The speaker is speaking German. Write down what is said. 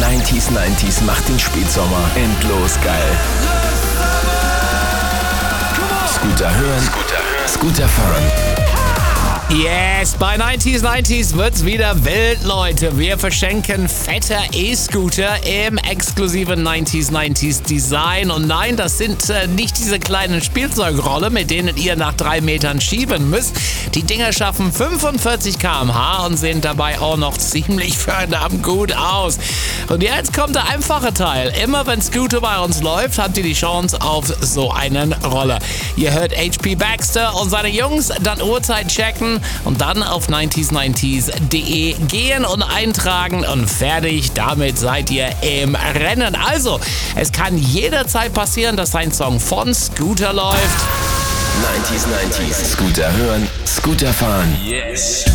90s macht den Spätsommer endlos geil. Scooter hören, Scooter fahren. Yes, bei 90s wird's wieder wild, Leute. Wir verschenken fette E-Scooter im exklusiven 90s Design. Und nein, das sind nicht diese kleinen Spielzeugrolle, mit denen ihr nach 3 Metern schieben müsst. Die Dinger schaffen 45 km/h und sehen dabei auch noch ziemlich verdammt gut aus. Und jetzt kommt der einfache Teil. Immer wenn Scooter bei uns läuft, habt ihr die Chance auf so einen Roller. Ihr hört HP Baxter und seine Jungs, dann Uhrzeit checken und dann auf 90s90s.de gehen und eintragen und fertig. Damit seid ihr im Rennen. Also, es kann jederzeit passieren, dass ein Song von Scooter läuft. 90s Scooter hören, Scooter fahren. Yes.